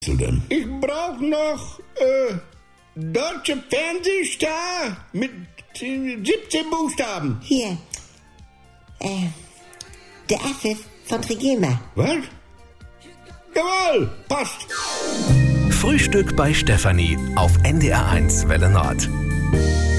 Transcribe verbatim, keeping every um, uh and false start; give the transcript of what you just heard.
Ich brauch noch äh, deutsche Fernsehstar mit siebzehn Buchstaben. Hier. Äh, der Affe von Trigema. Was? Jawohl, passt. Frühstück bei Stefanie auf N D R eins Welle Nord.